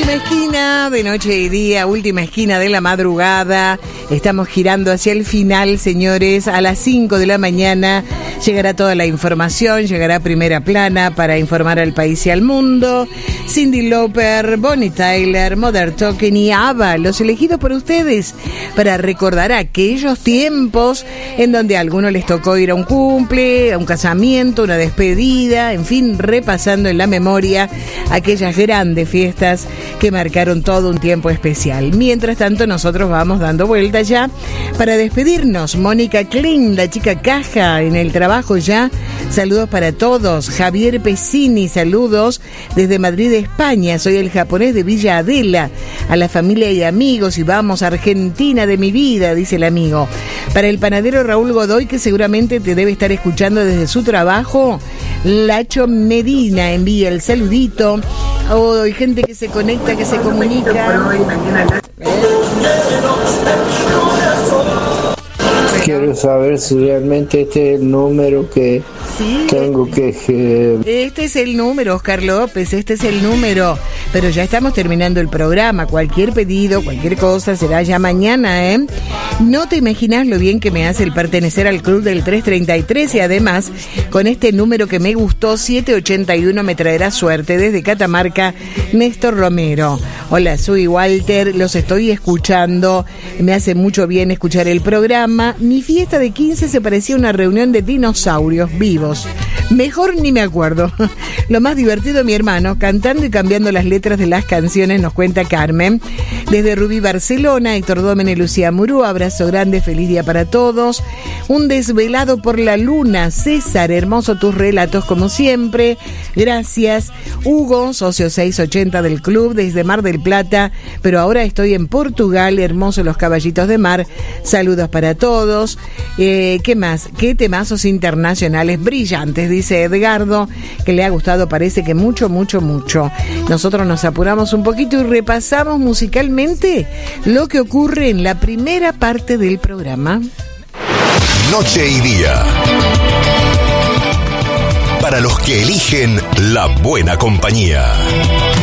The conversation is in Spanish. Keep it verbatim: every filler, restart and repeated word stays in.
Última esquina de noche y día, última esquina de la madrugada. Estamos girando hacia el final, señores. A las cinco de la mañana llegará toda la información, llegará Primera Plana para informar al país y al mundo. Cyndi Lauper, Bonnie Tyler, Modern Talking y ABBA, los elegidos por ustedes para recordar aquellos tiempos en donde a algunos les tocó ir a un cumple, a un casamiento, una despedida, en fin, repasando en la memoria aquellas grandes fiestas que marcaron todo un tiempo especial. Mientras tanto, nosotros vamos dando vuelta ya para despedirnos. Mónica Klein, la chica caja en el trabajo ya. Saludos para todos. Javier Pesini, saludos desde Madrid, España. Soy el japonés de Villa Adela. A la familia y amigos, y vamos a Argentina de mi vida, dice el amigo. Para el panadero Raúl Godoy, que seguramente te debe estar escuchando desde su trabajo, Lacho Medina envía el saludito. Oh, hay gente que se conecta, que se comunica. Quiero saber si realmente este es el número que sí, tengo que... que... Este es el número, Oscar López, este es el número. Pero ya estamos terminando el programa. Cualquier pedido, cualquier cosa será ya mañana, ¿eh? No te imaginas lo bien que me hace el pertenecer al club del tres treinta y tres, y además con este número que me gustó, siete ochenta y uno, me traerá suerte. Desde Catamarca, Néstor Romero. Hola, soy Walter, los estoy escuchando. Me hace mucho bien escuchar el programa. Mi fiesta de quince se parecía a una reunión de dinosaurios vivos. Mejor ni me acuerdo. Lo más divertido, mi hermano, cantando y cambiando las letras de las canciones, nos cuenta Carmen. Desde Rubí, Barcelona, Héctor Dómene, Lucía Murú, abrazo grande, feliz día para todos. Un desvelado por la luna, César, hermoso tus relatos como siempre. Gracias. Hugo, socio seiscientos ochenta del club, desde Mar del Plata, pero ahora estoy en Portugal, hermoso los caballitos de mar. Saludos para todos. Eh, ¿Qué más? ¿Qué temazos internacionales brillantes? Dice Edgardo, que le ha gustado, parece que mucho, mucho, mucho. Nosotros nos apuramos un poquito y repasamos musicalmente lo que ocurre en la primera parte del programa. Noche y día. Para los que eligen la buena compañía.